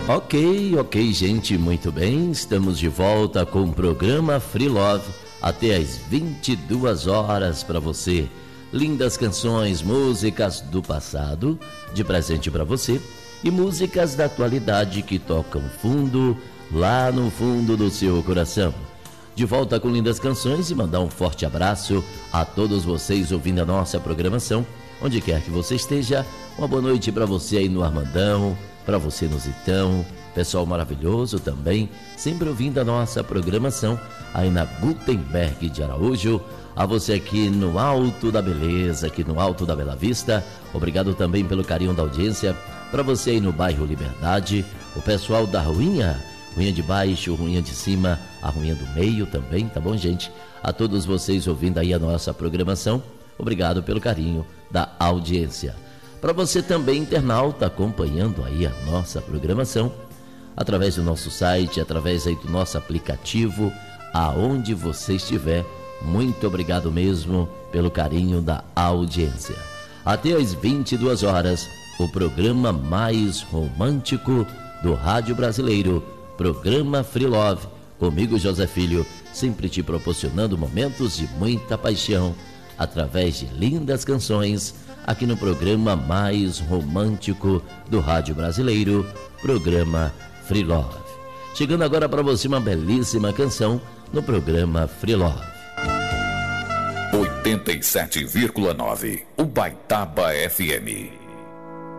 Ok, gente, muito bem. Estamos de volta com o programa Free Love até às 22 horas para você. Lindas canções, músicas do passado, de presente para você, e músicas da atualidade que tocam fundo, lá no fundo do seu coração. De volta com lindas canções e mandar um forte abraço a todos vocês ouvindo a nossa programação, onde quer que você esteja. Uma boa noite para você aí no Armandão, para você no Zitão, pessoal maravilhoso também, sempre ouvindo a nossa programação aí na Gutenberg de Araújo. A você aqui no Alto da Beleza, aqui no Alto da Bela Vista, obrigado também pelo carinho da audiência. Para você aí no bairro Liberdade, o pessoal da Ruinha de Baixo, Ruinha de Cima, a Ruinha do Meio também, tá bom, gente? A todos vocês ouvindo aí a nossa programação, obrigado pelo carinho da audiência. Para você também, internauta, acompanhando aí a nossa programação, através do nosso site, através aí do nosso aplicativo, aonde você estiver, muito obrigado mesmo pelo carinho da audiência. Até às 22 horas, o programa mais romântico do rádio brasileiro, programa Free Love, comigo José Filho, sempre te proporcionando momentos de muita paixão, através de lindas canções, aqui no programa mais romântico do rádio brasileiro, programa Free Love. Chegando agora para você uma belíssima canção no programa Free Love. 87,9 Ubaitaba FM.